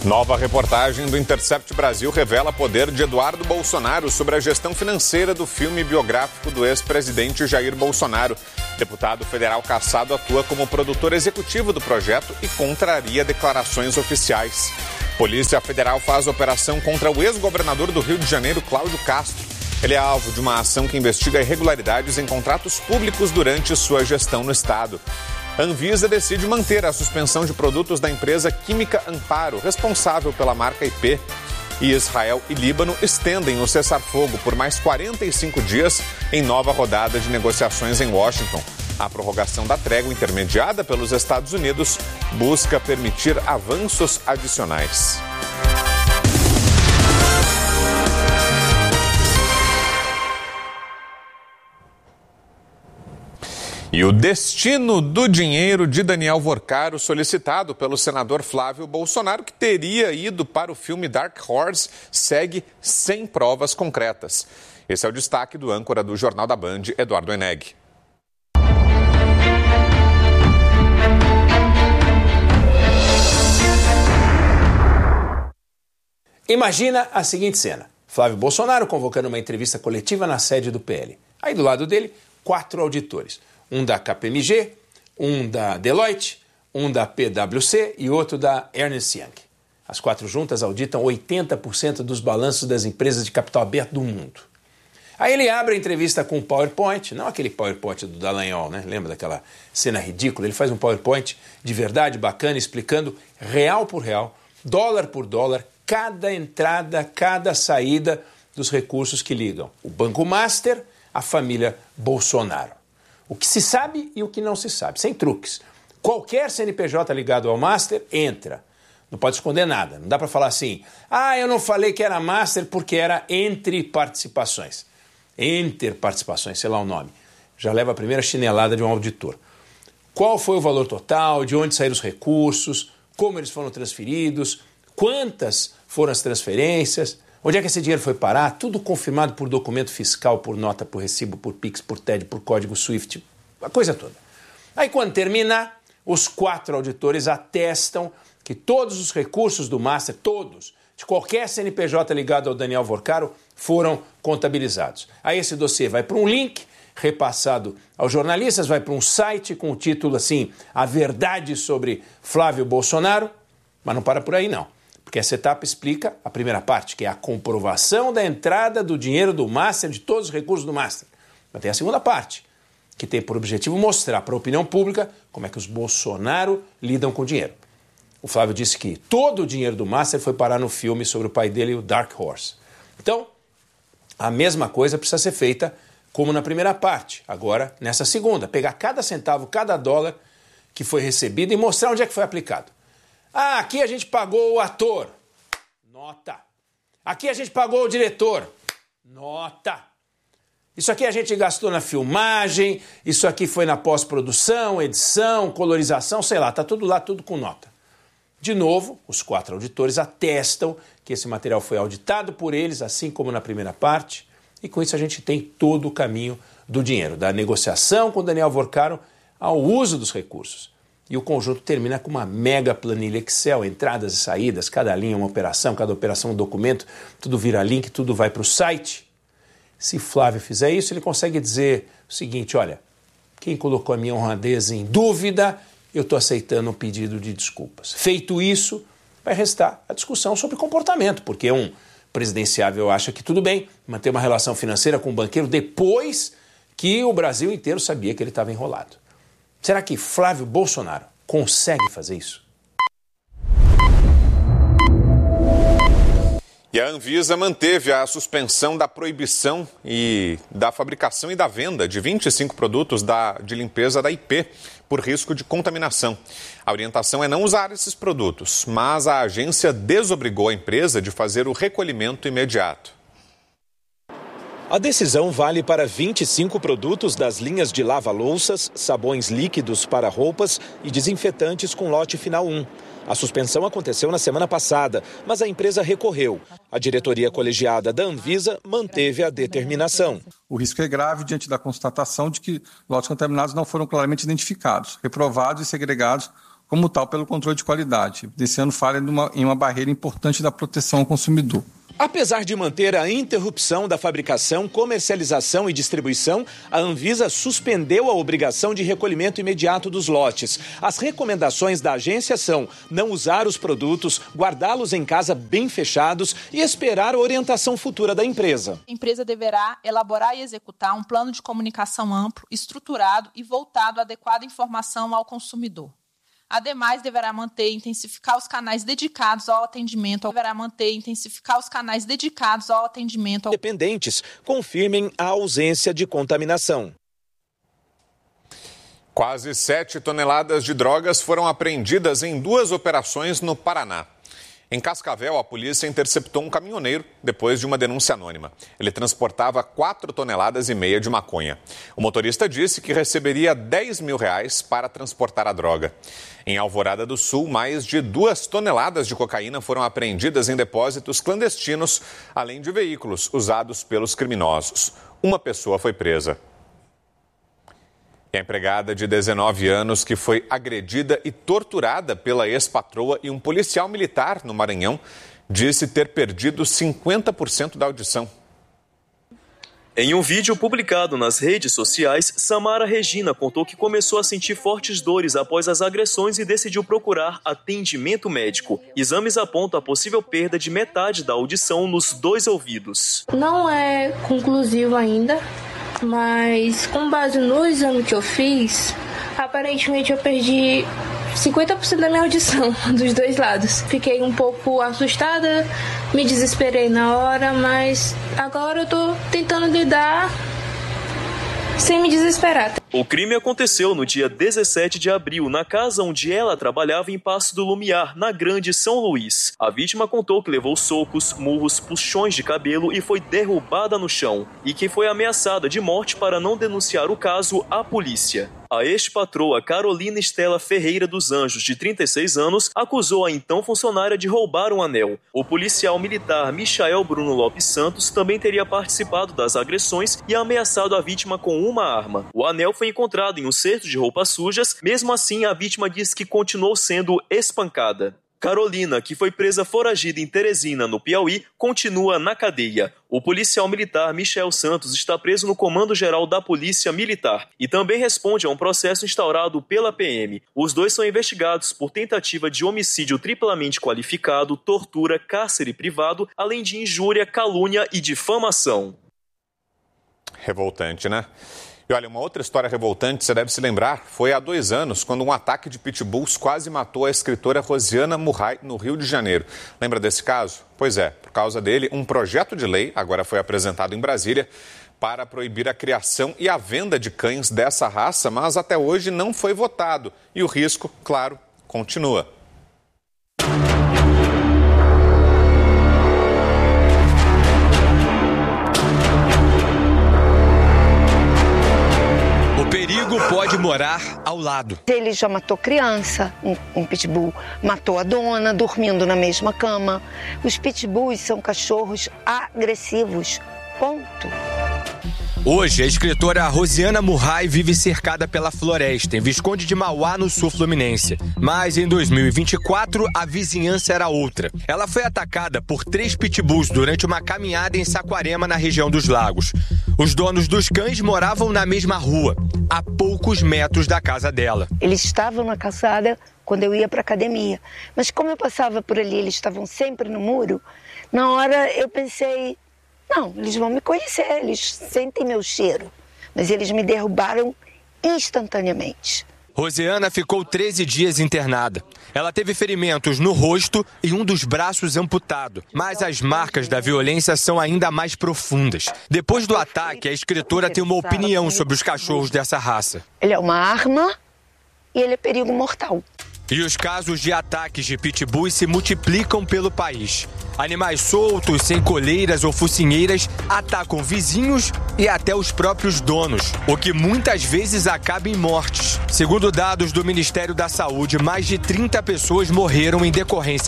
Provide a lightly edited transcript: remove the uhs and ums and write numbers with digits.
Nova reportagem do Intercept Brasil revela poder de Eduardo Bolsonaro sobre a gestão financeira do filme biográfico do ex-presidente Jair Bolsonaro. Deputado federal cassado atua como produtor executivo do projeto e contraria declarações oficiais. Polícia Federal faz operação contra o ex-governador do Rio de Janeiro, Cláudio Castro. Ele é alvo de uma ação que investiga irregularidades em contratos públicos durante sua gestão no estado. A Anvisa decide manter a suspensão de produtos da empresa Química Amparo, responsável pela marca IP. E Israel e Líbano estendem o cessar-fogo por mais 45 dias em nova rodada de negociações em Washington. A prorrogação da trégua intermediada pelos Estados Unidos busca permitir avanços adicionais. E o destino do dinheiro de Daniel Vorcaro, solicitado pelo senador Flávio Bolsonaro, que teria ido para o filme Dark Horse, segue sem provas concretas. Esse é o destaque do âncora do Jornal da Band, Eduardo Eneg. Imagina a seguinte cena. Flávio Bolsonaro convocando uma entrevista coletiva na sede do PL. Aí do lado dele, 4 auditores. Um da KPMG, um da Deloitte, um da PwC e outro da Ernst Young. As 4 juntas auditam 80% dos balanços das empresas de capital aberto do mundo. Aí ele abre a entrevista com um PowerPoint, não aquele PowerPoint do Dallagnol, né? Lembra daquela cena ridícula? Ele faz um PowerPoint de verdade, bacana, explicando real por real, dólar por dólar, cada entrada, cada saída dos recursos que ligam o Banco Master à família Bolsonaro. O que se sabe e o que não se sabe, sem truques. Qualquer CNPJ ligado ao Master entra. Não pode esconder nada. Não dá para falar assim, eu não falei que era Master porque era entre participações. Interparticipações, sei lá o nome. Já leva a primeira chinelada de um auditor. Qual foi o valor total, de onde saíram os recursos, como eles foram transferidos, quantas foram as transferências, onde é que esse dinheiro foi parar, tudo confirmado por documento fiscal, por nota, por recibo, por Pix, por TED, por código SWIFT, a coisa toda. Aí quando terminar, os 4 auditores atestam que todos os recursos do Master, todos, de qualquer CNPJ ligado ao Daniel Vorcaro, foram contabilizados. Aí esse dossiê vai para um link, repassado aos jornalistas, vai para um site com o título assim, A Verdade sobre Flávio Bolsonaro, mas não para por aí não. Porque essa etapa explica a primeira parte, que é a comprovação da entrada do dinheiro do Master, de todos os recursos do Master. Mas tem a segunda parte, que tem por objetivo mostrar para a opinião pública como é que os Bolsonaro lidam com o dinheiro. O Flávio disse que todo o dinheiro do Master foi parar no filme sobre o pai dele, o Dark Horse. Então, a mesma coisa precisa ser feita como na primeira parte. Agora, nessa segunda, pegar cada centavo, cada dólar que foi recebido e mostrar onde é que foi aplicado. Aqui a gente pagou o ator. Nota. Aqui a gente pagou o diretor. Nota. Isso aqui a gente gastou na filmagem, isso aqui foi na pós-produção, edição, colorização, sei lá, tá tudo lá, tudo com nota. De novo, os 4 auditores atestam que esse material foi auditado por eles, assim como na primeira parte, e com isso a gente tem todo o caminho do dinheiro, da negociação com Daniel Vorcaro ao uso dos recursos. E o conjunto termina com uma mega planilha Excel, entradas e saídas, cada linha uma operação, cada operação um documento, tudo vira link, tudo vai para o site. Se Flávio fizer isso, ele consegue dizer o seguinte, olha, quem colocou a minha honradez em dúvida, eu estou aceitando um pedido de desculpas. Feito isso, vai restar a discussão sobre comportamento, porque um presidenciável acha que tudo bem manter uma relação financeira com o banqueiro depois que o Brasil inteiro sabia que ele estava enrolado. Será que Flávio Bolsonaro consegue fazer isso? E a Anvisa manteve a suspensão da proibição e da fabricação e da venda de 25 produtos de limpeza da IP por risco de contaminação. A orientação é não usar esses produtos, mas a agência desobrigou a empresa de fazer o recolhimento imediato. A decisão vale para 25 produtos das linhas de lava-louças, sabões líquidos para roupas e desinfetantes com lote final 1. A suspensão aconteceu na semana passada, mas a empresa recorreu. A diretoria colegiada da Anvisa manteve a determinação. O risco é grave diante da constatação de que lotes contaminados não foram claramente identificados, reprovados e segregados como tal, pelo controle de qualidade, evidenciando falha em uma barreira importante da proteção ao consumidor. Apesar de manter a interrupção da fabricação, comercialização e distribuição, a Anvisa suspendeu a obrigação de recolhimento imediato dos lotes. As recomendações da agência são não usar os produtos, guardá-los em casa bem fechados e esperar a orientação futura da empresa. A empresa deverá elaborar e executar um plano de comunicação amplo, estruturado e voltado à adequada informação ao consumidor. Ademais, deverá manter e intensificar os canais dedicados ao atendimento. Dependentes confirmem a ausência de contaminação. Quase 7 toneladas de drogas foram apreendidas em 2 operações no Paraná. Em Cascavel, a polícia interceptou um caminhoneiro depois de uma denúncia anônima. Ele transportava 4,5 toneladas de maconha. O motorista disse que receberia R$10 mil para transportar a droga. Em Alvorada do Sul, mais de 2 toneladas de cocaína foram apreendidas em depósitos clandestinos, além de veículos usados pelos criminosos. Uma pessoa foi presa. A empregada de 19 anos que foi agredida e torturada pela ex-patroa e um policial militar no Maranhão disse ter perdido 50% da audição. Em um vídeo publicado nas redes sociais, Samara Regina contou que começou a sentir fortes dores após as agressões e decidiu procurar atendimento médico. Exames apontam a possível perda de metade da audição nos 2 ouvidos. Não é conclusivo ainda, mas com base no exame que eu fiz, aparentemente eu perdi 50% da minha audição dos 2 lados. Fiquei um pouco assustada, me desesperei na hora, mas agora eu tô tentando lidar sem me desesperar. O crime aconteceu no dia 17 de abril, na casa onde ela trabalhava em Passo do Lumiar, na Grande São Luís. A vítima contou que levou socos, murros, puxões de cabelo e foi derrubada no chão, e que foi ameaçada de morte para não denunciar o caso à polícia. A ex-patroa Carolina Estela Ferreira dos Anjos, de 36 anos, acusou a então funcionária de roubar um anel. O policial militar Michael Bruno Lopes Santos também teria participado das agressões e ameaçado a vítima com uma arma. O anel foi encontrado em um cesto de roupas sujas, mesmo assim a vítima disse que continuou sendo espancada. Carolina, que foi presa foragida em Teresina, no Piauí, continua na cadeia. O policial militar Michel Santos está preso no Comando Geral da Polícia Militar e também responde a um processo instaurado pela PM. Os 2 são investigados por tentativa de homicídio triplamente qualificado, tortura, cárcere privado, além de injúria, calúnia e difamação. Revoltante, né? E olha, uma outra história revoltante, você deve se lembrar, foi há 2 anos, quando um ataque de pitbulls quase matou a escritora Rosiana Murray, no Rio de Janeiro. Lembra desse caso? Pois é, por causa dele, um projeto de lei agora foi apresentado em Brasília para proibir a criação e a venda de cães dessa raça, mas até hoje não foi votado. E o risco, claro, continua. O perigo pode morar ao lado. Ele já matou criança, um pitbull matou a dona, dormindo na mesma cama. Os pitbulls são cachorros agressivos, ponto. Hoje, a escritora Rosiana Murray vive cercada pela floresta, em Visconde de Mauá, no sul fluminense. Mas em 2024, a vizinhança era outra. Ela foi atacada por 3 pitbulls durante uma caminhada em Saquarema, na região dos Lagos. Os donos dos cães moravam na mesma rua, a poucos metros da casa dela. Eles estavam na calçada quando eu ia para a academia. Mas como eu passava por ali, eles estavam sempre no muro, na hora eu pensei... Não, eles vão me conhecer, eles sentem meu cheiro. Mas eles me derrubaram instantaneamente. Rosiana ficou 13 dias internada. Ela teve ferimentos no rosto e um dos braços amputado. Mas as marcas da violência são ainda mais profundas. Depois do ataque, a escritora tem uma opinião sobre os cachorros dessa raça. Ele é uma arma e ele é perigo mortal. E os casos de ataques de pitbulls se multiplicam pelo país. Animais soltos, sem coleiras ou focinheiras, atacam vizinhos e até os próprios donos, o que muitas vezes acaba em mortes. Segundo dados do Ministério da Saúde, mais de 30 pessoas morreram em decorrência